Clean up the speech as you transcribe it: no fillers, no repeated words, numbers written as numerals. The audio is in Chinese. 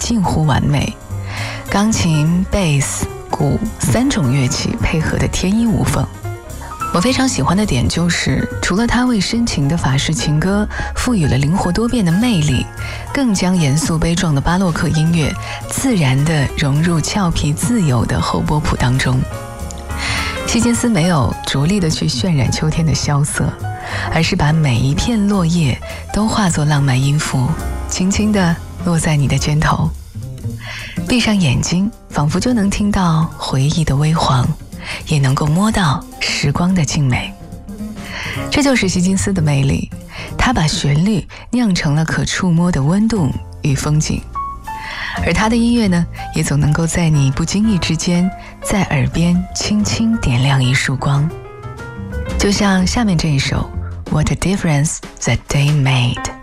近乎完美，钢琴、贝斯、鼓3种乐器配合的天衣无缝。我非常喜欢的点就是，除了他为深情的法式情歌赋予了灵活多变的魅力，更将严肃悲壮的巴洛克音乐自然地融入俏皮自由的后波谱当中。希金斯没有着力地去渲染秋天的萧瑟，而是把每一片落叶都化作浪漫音符，轻轻地落在你的肩头。闭上眼睛，仿佛就能听到回忆的微黄，也能够摸到时光的静美。这就是希金斯的魅力，他把旋律酿成了可触摸的温度与风景。而他的音乐呢，也总能够在你不经意之间，在耳边轻轻点亮一束光。就像下面这一首 What a Difference That Day Made。